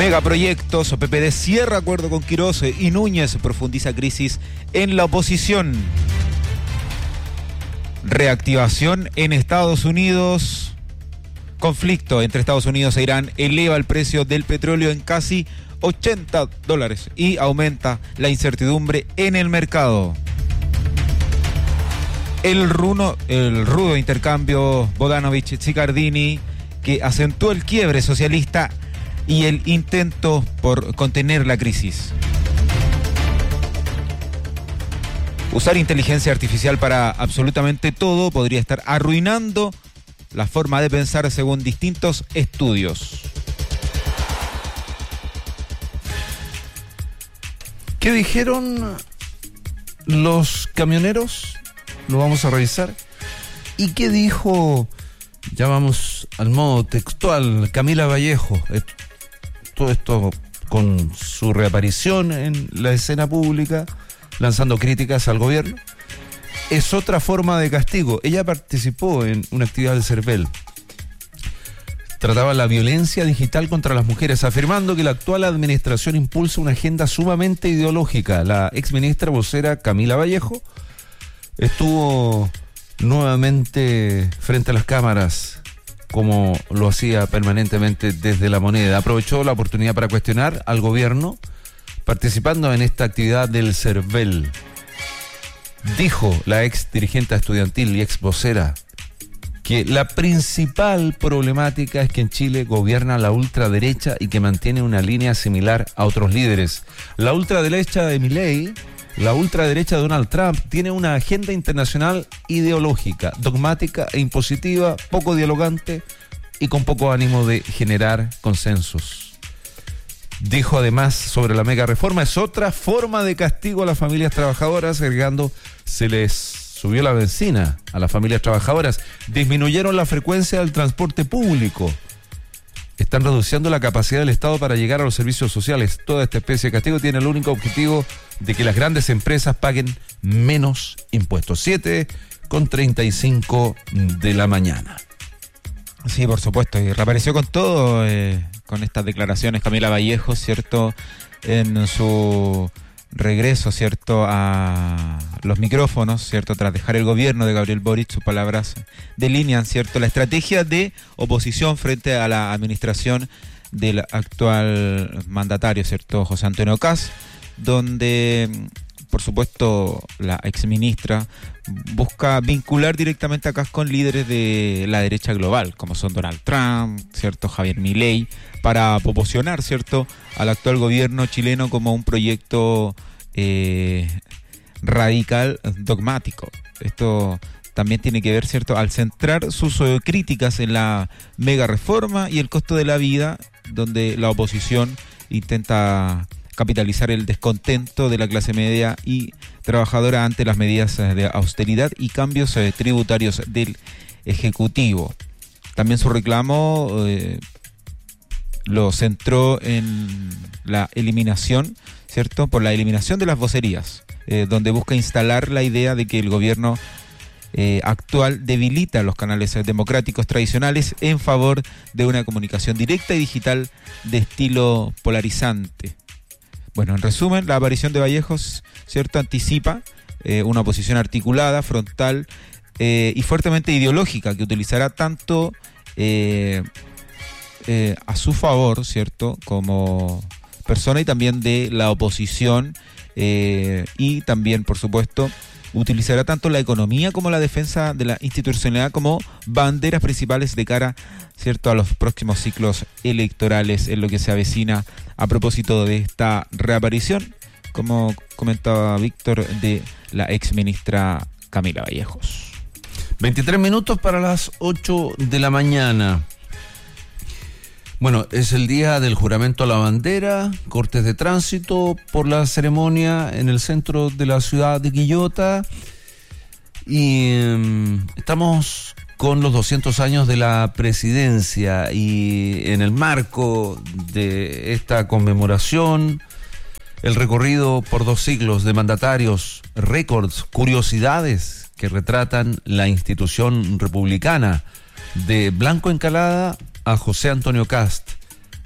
Megaproyectos, PPD cierra acuerdo con Quirós y Núñez profundiza crisis en la oposición. Reactivación en Estados Unidos. Conflicto entre Estados Unidos e Irán eleva el precio del petróleo en casi $80 y aumenta la incertidumbre en el mercado. El rudo intercambio Bodanovich-Zicardini, que acentuó el quiebre socialista y el intento por contener la crisis. Usar inteligencia artificial para absolutamente todo podría estar arruinando la forma de pensar según distintos estudios. ¿Qué dijeron los camioneros? Lo vamos a revisar. ¿Y qué dijo, ya vamos al modo textual, Camila Vallejo? Todo esto con su reaparición en la escena pública, lanzando críticas al gobierno. Es otra forma de castigo. Ella participó en una actividad del CERVEL. Trataba la violencia digital contra las mujeres, afirmando que la actual administración impulsa una agenda sumamente ideológica. La exministra vocera Camila Vallejo estuvo nuevamente frente a las cámaras, como lo hacía permanentemente desde La Moneda. Aprovechó la oportunidad para cuestionar al gobierno, participando en esta actividad del CERVEL. Dijo la ex dirigente estudiantil y ex vocera que la principal problemática es que en Chile gobierna la ultraderecha y que mantiene una línea similar a otros líderes. La ultraderecha de Milei, la ultraderecha de Donald Trump, tiene una agenda internacional ideológica, dogmática e impositiva, poco dialogante y con poco ánimo de generar consensos. Dijo además sobre la mega reforma, es otra forma de castigo a las familias trabajadoras, agregando, se les subió la benzina a las familias trabajadoras, disminuyeron la frecuencia del transporte público, están reduciendo la capacidad del Estado para llegar a los servicios sociales. Toda esta especie de castigo tiene el único objetivo de que las grandes empresas paguen menos impuestos. 7:35 de la mañana. Sí, por supuesto, y reapareció con todo, con estas declaraciones Camila Vallejo, ¿cierto?, en su regreso, ¿cierto?, a los micrófonos, ¿cierto?, tras dejar el gobierno de Gabriel Boric. Sus palabras delinean, ¿cierto?, la estrategia de oposición frente a la administración del actual mandatario, ¿cierto?, José Antonio Kast, donde, por supuesto, la exministra busca vincular directamente a Kast con líderes de la derecha global, como son Donald Trump, ¿cierto?, Javier Milei, para promocionar, ¿cierto?, al actual gobierno chileno como un proyecto radical, dogmático. Esto también tiene que ver, ¿cierto?, al centrar sus críticas en la mega reforma y el costo de la vida, donde la oposición intenta capitalizar el descontento de la clase media y trabajadora ante las medidas de austeridad y cambios tributarios del Ejecutivo. También su reclamo lo centró en la eliminación, ¿cierto?, por la eliminación de las vocerías, donde busca instalar la idea de que el gobierno actual debilita los canales democráticos tradicionales en favor de una comunicación directa y digital de estilo polarizante. Bueno, en resumen, la aparición de Vallejos, ¿cierto?, anticipa una oposición articulada, frontal y fuertemente ideológica, que utilizará tanto a su favor, ¿cierto?, como persona, y también de la oposición, y también, por supuesto, utilizará tanto la economía como la defensa de la institucionalidad como banderas principales de cara, ¿cierto?, a los próximos ciclos electorales, en lo que se avecina a propósito de esta reaparición, como comentaba Víctor, de la exministra Camila Vallejos. 23 minutos para las 8 de la mañana. Bueno, es el día del juramento a la bandera, cortes de tránsito por la ceremonia en el centro de la ciudad de Quillota, y estamos con los 200 años de la presidencia, y en el marco de esta conmemoración, el recorrido por 2 siglos de mandatarios, récords, curiosidades que retratan la institución republicana, de Blanco Encalada a José Antonio Kast,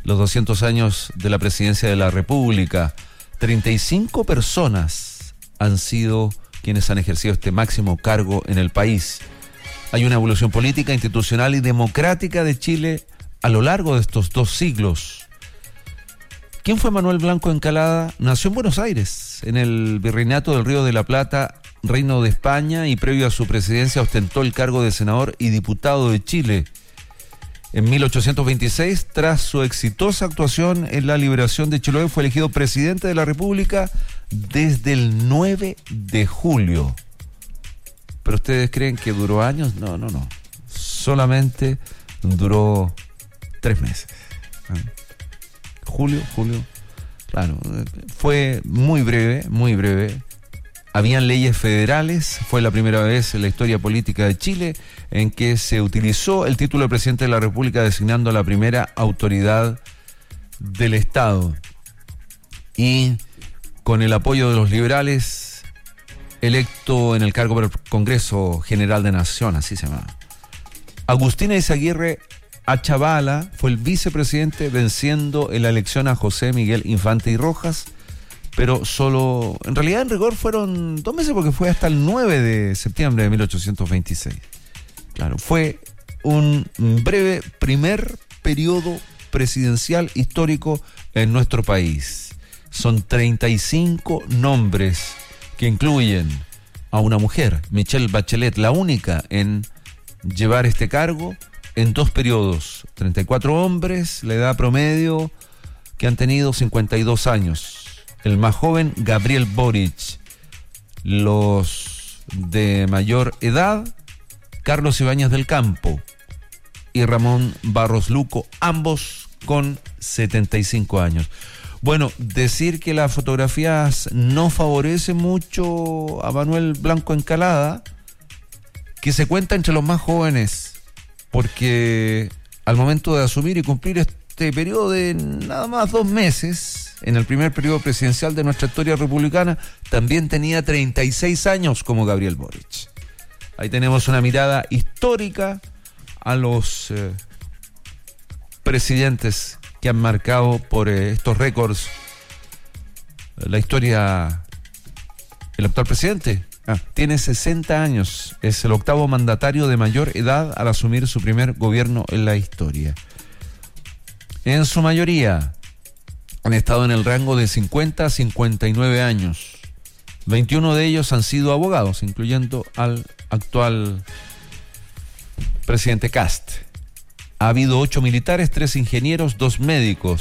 los 200 años de la presidencia de la República. 35 personas han sido quienes han ejercido este máximo cargo en el país. Hay una evolución política, institucional y democrática de Chile a lo largo de estos 2 siglos. ¿Quién fue Manuel Blanco Encalada? Nació en Buenos Aires, en el Virreinato del Río de la Plata, Reino de España, y previo a su presidencia ostentó el cargo de senador y diputado de Chile. En 1826, tras su exitosa actuación en la liberación de Chiloé, fue elegido presidente de la República desde el 9 de julio. ¿Pero ustedes creen que duró años? No. Solamente duró 3 meses. Julio, claro, fue muy breve. Habían leyes federales, fue la primera vez en la historia política de Chile en que se utilizó el título de presidente de la República designando a la primera autoridad del Estado. Y con el apoyo de los liberales, electo en el cargo por el Congreso General de Nación, así se llama. Agustín Eizaguirre Achavala fue el vicepresidente, venciendo en la elección a José Miguel Infante y Rojas, pero solo, en realidad en rigor fueron 2 meses porque fue hasta el 9 de septiembre de 1826. Claro, fue un breve primer periodo presidencial histórico en nuestro país. Son 35 nombres que incluyen a una mujer, Michelle Bachelet, la única en llevar este cargo en 2 periodos. 34 hombres, la edad promedio que han tenido 52 años. El más joven, Gabriel Boric. Los de mayor edad, Carlos Ibáñez del Campo y Ramón Barros Luco, ambos con 75 años. Bueno, decir que las fotografías no favorecen mucho a Manuel Blanco Encalada, que se cuenta entre los más jóvenes, porque al momento de asumir y cumplir este periodo de nada más 2 meses, en el primer periodo presidencial de nuestra historia republicana, también tenía 36 años como Gabriel Boric. Ahí tenemos una mirada histórica a los presidentes que han marcado por estos récords la historia. El actual presidente tiene 60 años, es el 8º mandatario de mayor edad al asumir su primer gobierno en la historia. En su mayoría han estado en el rango de 50 a 59 años. 21 de ellos han sido abogados, incluyendo al actual presidente Kast. Ha habido 8 militares, 3 ingenieros, 2 médicos.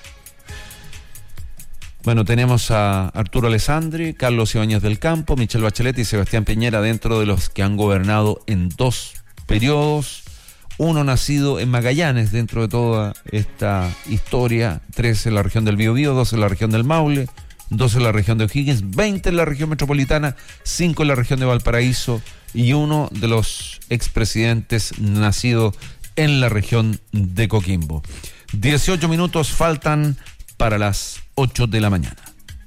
Bueno, tenemos a Arturo Alessandri, Carlos Ibáñez del Campo, Michelle Bachelet y Sebastián Piñera dentro de los que han gobernado en 2 periodos. Uno nacido en Magallanes dentro de toda esta historia, 3 en la región del Biobío, 2 en la región del Maule, 2 en la región de O'Higgins, 20 en la región metropolitana, 5 en la región de Valparaíso y uno de los expresidentes nacido en la región de Coquimbo. 18 minutos faltan para las 8 de la mañana.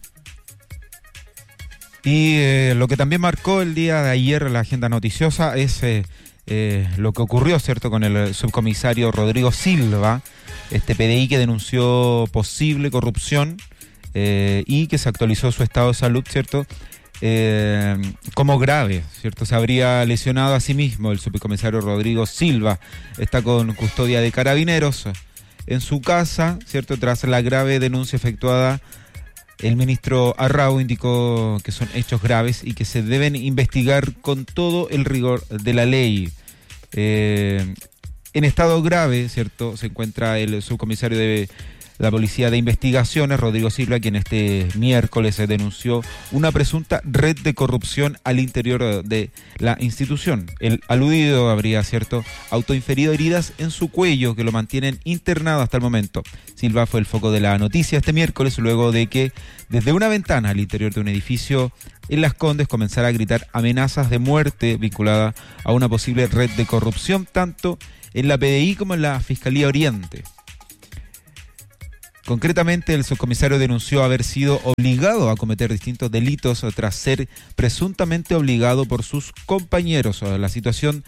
Y lo que también marcó el día de ayer la agenda noticiosa es lo que ocurrió, ¿cierto?, con el subcomisario Rodrigo Silva, este PDI que denunció posible corrupción y que se actualizó su estado de salud, ¿cierto?, como grave, ¿cierto? Se habría lesionado a sí mismo. El subcomisario Rodrigo Silva está con custodia de Carabineros en su casa, ¿cierto? Tras la grave denuncia efectuada, el ministro Arrau indicó que son hechos graves y que se deben investigar con todo el rigor de la ley. En estado grave, ¿cierto?, se encuentra el subcomisario de la Policía de Investigaciones, Rodrigo Silva, quien este miércoles se denunció una presunta red de corrupción al interior de la institución. El aludido habría, ¿cierto?, autoinferido heridas en su cuello que lo mantienen internado hasta el momento. Silva fue el foco de la noticia este miércoles luego de que desde una ventana al interior de un edificio en Las Condes comenzara a gritar amenazas de muerte vinculada a una posible red de corrupción tanto en la PDI como en la Fiscalía Oriente. Concretamente, el subcomisario denunció haber sido obligado a cometer distintos delitos tras ser presuntamente obligado por sus compañeros. La situación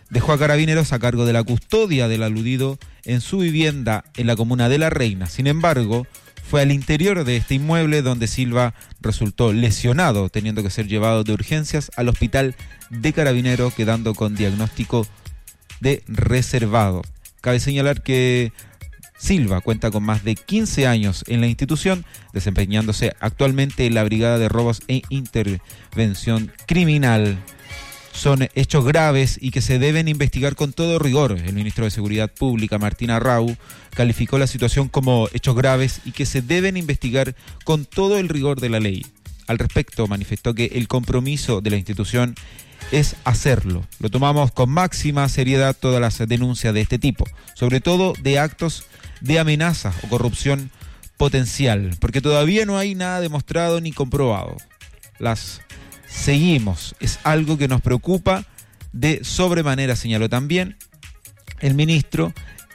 dejó a Carabineros a cargo de la custodia del aludido en su vivienda en la comuna de La Reina. Sin embargo, fue al interior de este inmueble donde Silva resultó lesionado, teniendo que ser llevado de urgencias al hospital de Carabineros, quedando con diagnóstico de reservado. Cabe señalar que Silva cuenta con más de 15 años en la institución, desempeñándose actualmente en la Brigada de Robos e Intervención Criminal. Son hechos graves y que se deben investigar con todo rigor. El ministro de Seguridad Pública, Martín Arrau, calificó la situación como hechos graves y que se deben investigar con todo el rigor de la ley. Al respecto, manifestó que el compromiso de la institución es hacerlo. Lo tomamos con máxima seriedad todas las denuncias de este tipo, sobre todo de actos de amenaza o corrupción potencial, porque todavía no hay nada demostrado ni comprobado. Las seguimos, es algo que nos preocupa de sobremanera, señaló también el ministro,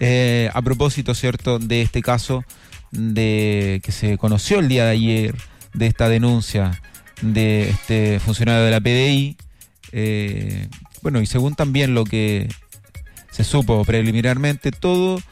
a propósito, cierto, de este caso de que se conoció el día de ayer, de esta denuncia de este funcionario de la PDI. Bueno, y según también lo que se supo preliminarmente, todo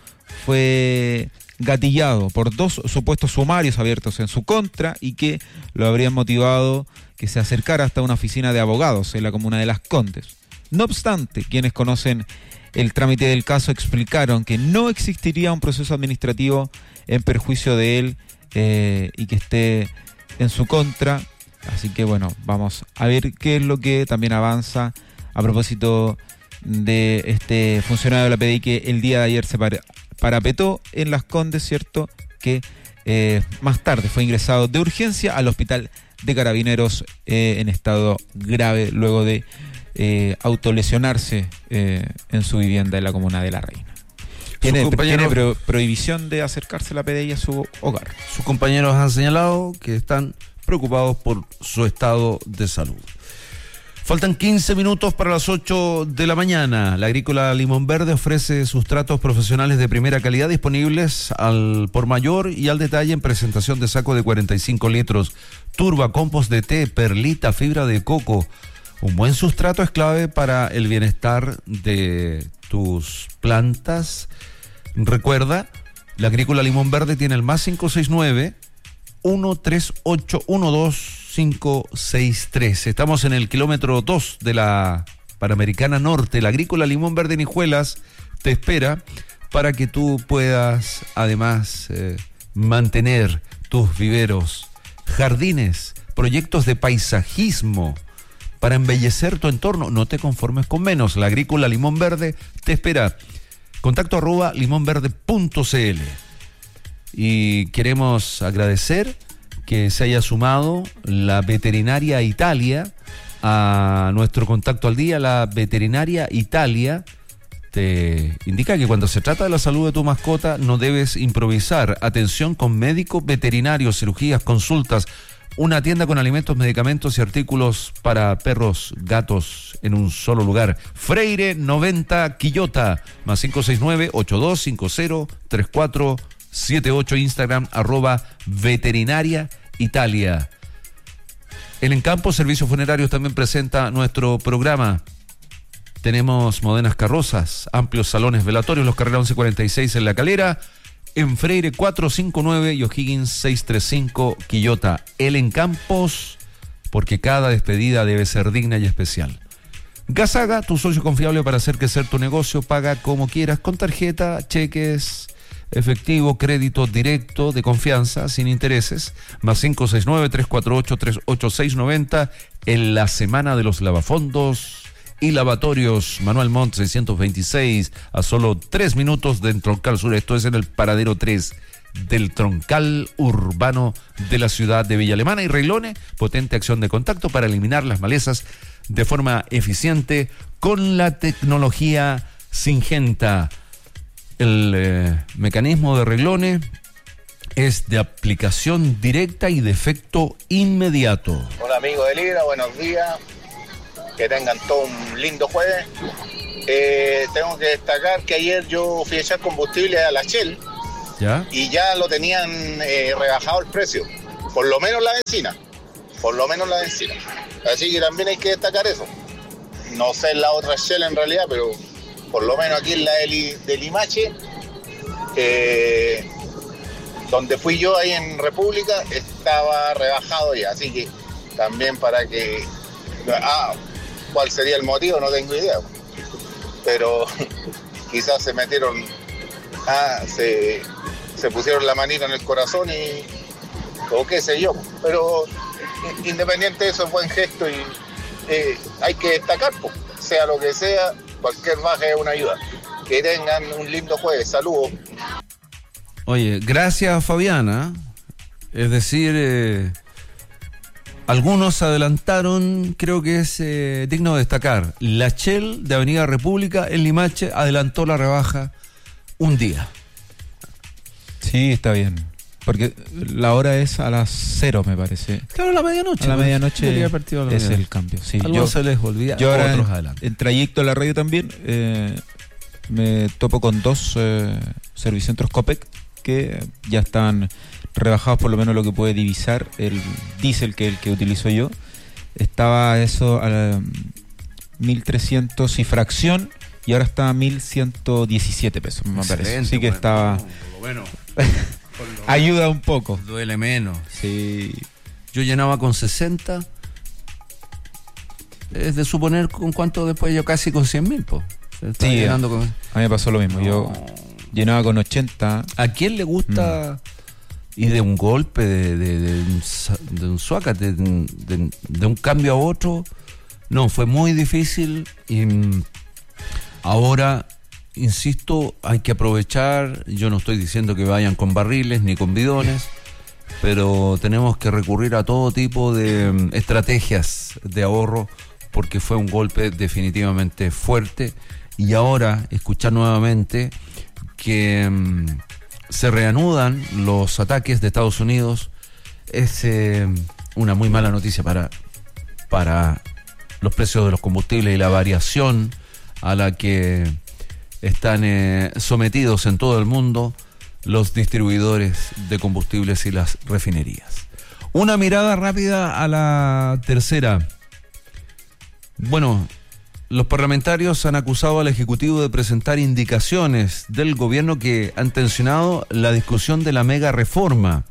fue gatillado por 2 supuestos sumarios abiertos en su contra y que lo habrían motivado que se acercara hasta una oficina de abogados en la comuna de Las Condes. No obstante, quienes conocen el trámite del caso explicaron que no existiría un proceso administrativo en perjuicio de él y que esté en su contra. Así que bueno, vamos a ver qué es lo que también avanza a propósito de este funcionario de la PDI que el día de ayer se parapetó en Las Condes, ¿cierto? Que más tarde fue ingresado de urgencia al hospital de Carabineros en estado grave luego de autolesionarse en su vivienda en la comuna de La Reina. Tiene prohibición de acercarse a la PDI a su hogar. Sus compañeros han señalado que están preocupados por su estado de salud. Faltan 15 minutos para las 8 de la mañana. La Agrícola Limón Verde ofrece sustratos profesionales de primera calidad disponibles al por mayor y al detalle en presentación de saco de 45 litros. Turba, compost de té, perlita, fibra de coco. Un buen sustrato es clave para el bienestar de tus plantas. Recuerda, la Agrícola Limón Verde tiene el más 569-138-12563. Estamos en el kilómetro 2 de la Panamericana Norte. La Agrícola Limón Verde en Hijuelas te espera para que tú puedas además mantener tus viveros, jardines, proyectos de paisajismo para embellecer tu entorno. No te conformes con menos. La Agrícola Limón Verde te espera. Contacto @ limonverde.cl. Y queremos agradecer que se haya sumado la Veterinaria Italia a nuestro contacto al día. La Veterinaria Italia te indica que cuando se trata de la salud de tu mascota no debes improvisar. Atención con médico veterinario, cirugías, consultas, una tienda con alimentos, medicamentos y artículos para perros, gatos en un solo lugar. Freire 90 Quillota, más 569-8250-3478, Instagram @veterinaria Italia. El Encampo Servicios Funerarios también presenta nuestro programa. Tenemos modernas carrozas, amplios salones velatorios, los Carrera 1146 en La Calera, en Freire 459 y O'Higgins 635 Quillota. El Encampos, porque cada despedida debe ser digna y especial. Gasaga, tu socio confiable para hacer crecer tu negocio. Paga como quieras, con tarjeta, cheques, efectivo, crédito directo de confianza, sin intereses. Más 569-348-38690 en la semana de los lavafondos y lavatorios. Manuel Montt 626, a solo 3 minutos del Troncal Sur. Esto es en el paradero 3 del Troncal Urbano de la ciudad de Villa Alemana. Y Reilone, potente acción de contacto para eliminar las malezas de forma eficiente con la tecnología Syngenta. El mecanismo de Reilone es de aplicación directa y de efecto inmediato. Hola amigos de Libra, buenos días. Que tengan todo un lindo jueves. Tengo que destacar que ayer yo fui a echar combustible a la Shell. ¿Ya? Y ya lo tenían rebajado el precio. Por lo menos la benzina. Así que también hay que destacar eso. No sé la otra Shell en realidad, pero por lo menos aquí en la de Limache, donde fui yo ahí en República, estaba rebajado ya, así que también para que... ¿cuál sería el motivo? No tengo idea, pero quizás se metieron, se pusieron la manita en el corazón o qué sé yo, pero independiente de eso es buen gesto y hay que destacar, pues, sea lo que sea, cualquier baja es una ayuda. Que tengan un lindo jueves, saludos. Oye, gracias Fabiana, es decir, algunos se adelantaron, creo que es digno de destacar, la Shell de Avenida República en Limache adelantó la rebaja un día. Sí, está bien. Porque la hora es a las 0, me parece. Claro, a la medianoche. A la medianoche es el el cambio. Sí, yo se les olvida. Yo ahora otros adelante. En trayecto a la radio también me topo con 2 servicentros Copec que ya están rebajados, por lo menos lo que puede divisar el diésel, que es el que utilizo yo. Estaba eso a 1.300 y fracción y ahora está a 1.117 pesos, me parece. Así que estaba... Bueno, ayuda un poco. Duele menos. Sí. Yo llenaba con 60. Es de suponer con cuánto después yo casi con 100.000, po. Sí, a mí me pasó lo mismo. No. Yo llenaba con 80. ¿A quién le gusta ir de un golpe, de un suácate, de un cambio a otro? No, fue muy difícil y ahora... Insisto, hay que aprovechar, yo no estoy diciendo que vayan con barriles ni con bidones, pero tenemos que recurrir a todo tipo de estrategias de ahorro porque fue un golpe definitivamente fuerte y ahora escuchar nuevamente que se reanudan los ataques de Estados Unidos es una muy mala noticia para los precios de los combustibles y la variación a la que están sometidos en todo el mundo los distribuidores de combustibles y las refinerías. Una mirada rápida a la tercera. Bueno, los parlamentarios han acusado al Ejecutivo de presentar indicaciones del gobierno que han tensionado la discusión de la mega reforma.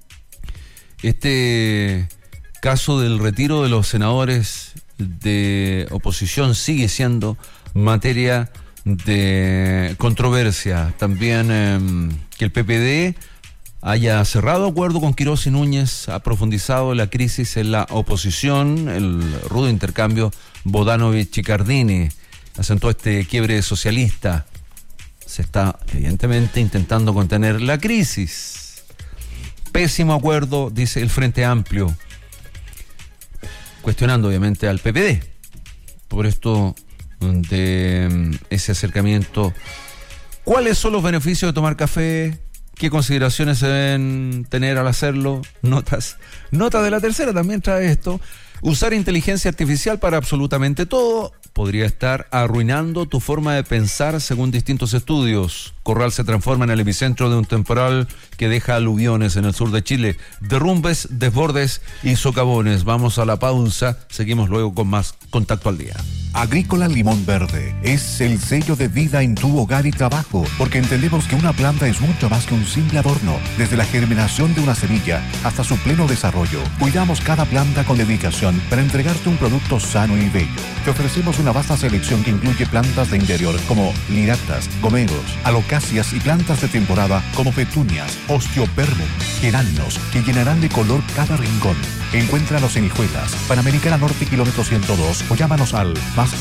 Este caso del retiro de los senadores de oposición sigue siendo materia de controversia. También que el PPD haya cerrado acuerdo con Quirós y Núñez ha profundizado la crisis en la oposición. El rudo intercambio Bodanovich-Cardini acentuó este quiebre socialista. Se está evidentemente intentando contener la crisis. Pésimo acuerdo, dice el Frente Amplio, cuestionando obviamente al PPD por esto de ese acercamiento. ¿Cuáles son los beneficios de tomar café? ¿Qué consideraciones se deben tener al hacerlo? Notas de la tercera también trae esto. Usar inteligencia artificial para absolutamente todo podría estar arruinando tu forma de pensar según distintos estudios. Corral se transforma en el epicentro de un temporal que deja aluviones en el sur de Chile, derrumbes, desbordes y socavones. Vamos a la pausa, seguimos luego con más Contacto al Día. Agrícola Limón Verde es el sello de vida en tu hogar y trabajo, porque entendemos que una planta es mucho más que un simple adorno. Desde la germinación de una semilla hasta su pleno desarrollo, cuidamos cada planta con dedicación para entregarte un producto sano y bello. Te ofrecemos una vasta selección que incluye plantas de interior como liractas, gomeros, alocáceas y plantas de temporada como petunias, osteoperbum, geranios, que llenarán de color cada rincón. Encuéntranos en Hijuelas, Panamericana Norte, kilómetro 102, o llámanos al más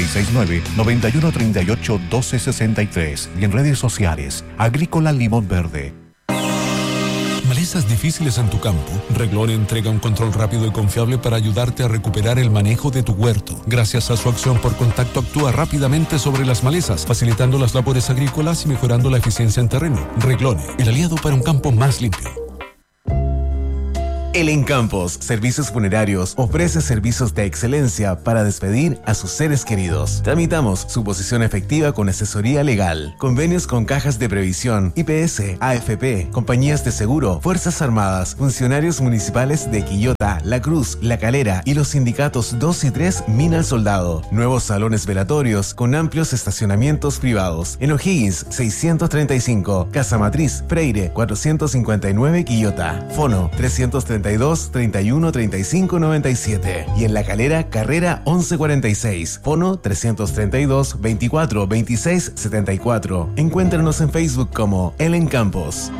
569-9138-1263 y en redes sociales, Agrícola Limón Verde. Malezas difíciles en tu campo. Reglón entrega un control rápido y confiable para ayudarte a recuperar el manejo de tu huerto. Gracias a su acción por contacto actúa rápidamente sobre las malezas, facilitando las labores agrícolas y mejorando la eficiencia en terreno. Reglone, el aliado para un campo más limpio. El Encampos Servicios Funerarios ofrece servicios de excelencia para despedir a sus seres queridos. Tramitamos su posición efectiva con asesoría legal, convenios con cajas de previsión, IPS, AFP, compañías de seguro, Fuerzas Armadas, funcionarios municipales de Quillota, La Cruz, La Calera y los sindicatos 2 y 3 Mina al Soldado. Nuevos salones velatorios con amplios estacionamientos privados. En O'Higgins 635, Casa Matriz, Freire 459 Quillota. Fono 332 31 35 97 y en La Calera, Carrera 1146, fono 332 24 26 74. Encuéntranos en Facebook como El Encampos.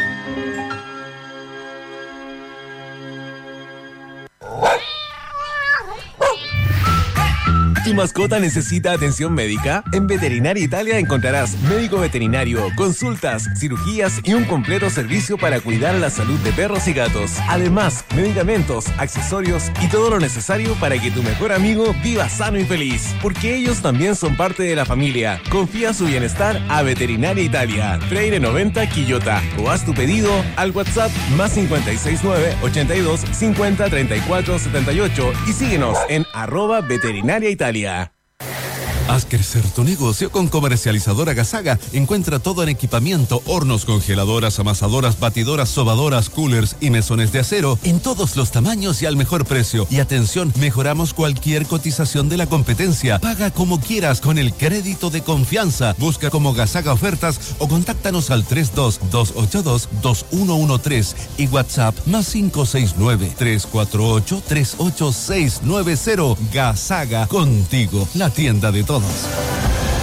¿Tu mascota necesita atención médica? En Veterinaria Italia encontrarás médico veterinario, consultas, cirugías y un completo servicio para cuidar la salud de perros y gatos. Además, medicamentos, accesorios y todo lo necesario para que tu mejor amigo viva sano y feliz. Porque ellos también son parte de la familia. Confía su bienestar a Veterinaria Italia, Freire 90 Quillota, o haz tu pedido al WhatsApp +569 82 50 34 78 y síguenos en @veterinariaitalia. Haz crecer tu negocio con Comercializadora Gasaga. Encuentra todo en equipamiento, hornos, congeladoras, amasadoras, batidoras, sobadoras, coolers y mesones de acero en todos los tamaños y al mejor precio. Y atención, mejoramos cualquier cotización de la competencia. Paga como quieras con el crédito de confianza. Busca como Gasaga Ofertas o contáctanos al 32-282-2113 y WhatsApp +569 348 38690. Gasaga, contigo, la tienda de todos.